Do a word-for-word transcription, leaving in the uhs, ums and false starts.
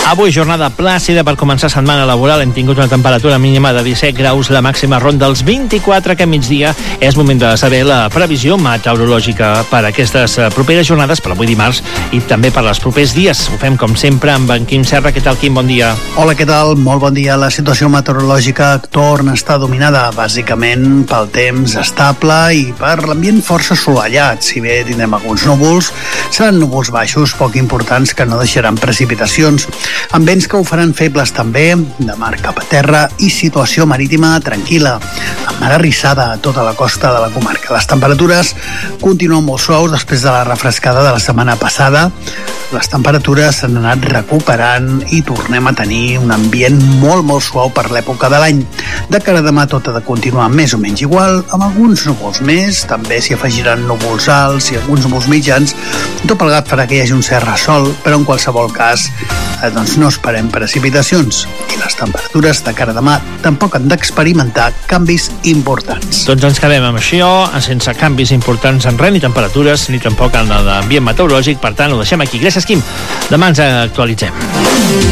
Avui jornada plàcida per començar setmana laboral. Hem tingut una temperatura mínima de disset graus, la màxima ronda dels vint-i-quatre. Aquest migdia és moment de saber la previsió meteorològica per aquestes properes jornades, per avui dimarts i també per als propers dies. Ho fem com sempre amb en Quim Serra. Què tal, Quim? Bon dia. Hola, què tal? Molt bon dia. La situació meteorològica torna a estar dominada bàsicament pel temps estable i per l'ambient força assolellat. Si bé tindrem alguns núvols, seran núvols baixos poc importants que no deixaran precipitacions, amb vents que ho faran febles també, de mar cap a terra i situació marítima tranquil·la, amb mar arrissada a tota la costa de la comarca. Les temperatures continuen molt suaus després de la refrescada de la setmana passada. Les temperatures s'han anat recuperant i tornem a tenir un ambient molt, molt suau per l'època de l'any. De cara a demà tot ha de continuar més o menys igual, amb alguns núvols més, també s'hi afegiran núvols alts i alguns núvols mitjans. Tot plegat farà que hi hagi un cert ressol, però en qualsevol cas eh, doncs no esperem precipitacions. I les temperatures de cara a demà tampoc han d'experimentar canvis importants. Doncs ens quedem amb això, sense canvis importants en res, ni temperatures, ni tampoc en l'ambient meteorològic. Per tant, ho deixem aquí. Gràcies, Quim. Demà ens actualitzem.